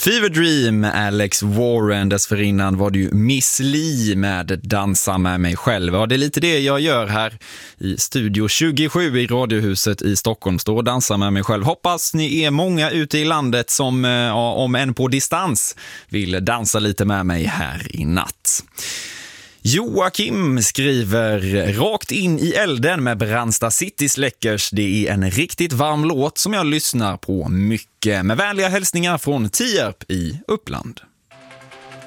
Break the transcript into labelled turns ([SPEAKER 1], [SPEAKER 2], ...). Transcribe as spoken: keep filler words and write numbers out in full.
[SPEAKER 1] Fever Dream, Alex Warren. Dessförinnan var det ju Miss Li med Dansa med mig själv. Ja, det är lite det jag gör här i Studio tjugosju i Radiohuset i Stockholm. Står och dansar med mig själv. Hoppas ni är många ute i landet som, ja, om en på distans, vill dansa lite med mig här i natt. Joakim skriver rakt in i elden med Brandsta City Släckers. Det är en riktigt varm låt som jag lyssnar på mycket. Med vänliga hälsningar från Tierp i Uppland.